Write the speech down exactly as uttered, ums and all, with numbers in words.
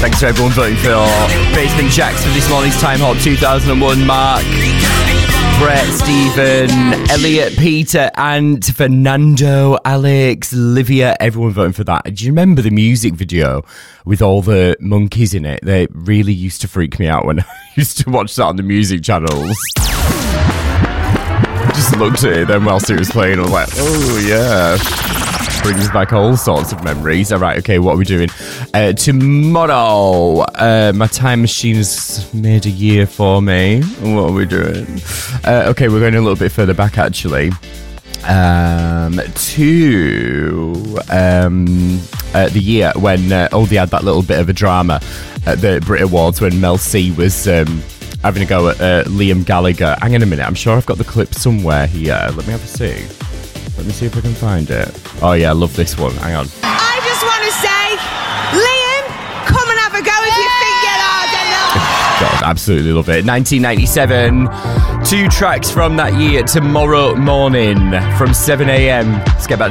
Thanks to everyone voting for Basement Jacks for this morning's Time Hop two thousand one. Mark, Brett, Stephen, Elliot, Peter, and Fernando, Alex, Olivia, everyone voting for that. Do you remember the music video with all the monkeys in it? They really used to freak me out when I used to watch that on the music channels. Just looked at it then whilst it was playing, I was like, oh yeah. Brings back all sorts of memories. All right, okay, what are we doing? Uh, tomorrow, uh, my time machine has made a year for me. What are we doing? Uh, okay, we're going a little bit further back, actually. Um, to um, uh, the year when uh, Oldie had that little bit of a drama at the Brit Awards when Mel C was um, having a go at uh, Liam Gallagher. Hang on a minute, I'm sure I've got the clip somewhere here. Let me have a see. Let me see if I can find it. Oh yeah, I love this one. Hang on. I just want to say, Liam, come and have a go if you think you're hard enough. God, absolutely love it. nineteen ninety-seven. Two tracks from that year tomorrow morning from seven a.m. Let's get back